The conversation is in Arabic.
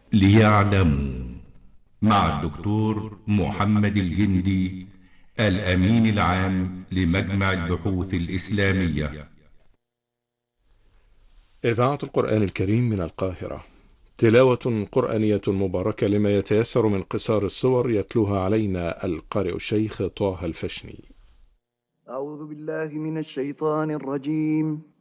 ليعلموا، مع الدكتور محمد الجندي، الأمين العام لمجمع البحوث الإسلامية. إذاعة القرآن الكريم من القاهرة، تلاوة قرآنية مباركة لما يتيسر من قصار السور، يتلوها علينا القارئ الشيخ طه الفشني. أعوذ بالله من الشيطان الرجيم.